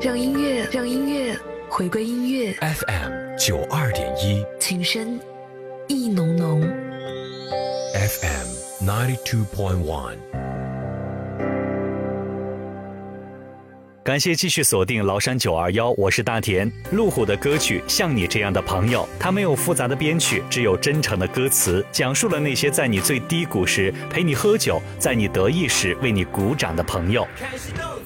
让音乐回归音乐。 FM 92.1， 情深意浓浓。 FM 92.1。 感谢继续锁定崂山921，我是大田。路虎的歌曲《像你这样的朋友》，它没有复杂的编曲，只有真诚的歌词，讲述了那些在你最低谷时陪你喝酒，在你得意时为你鼓掌的朋友。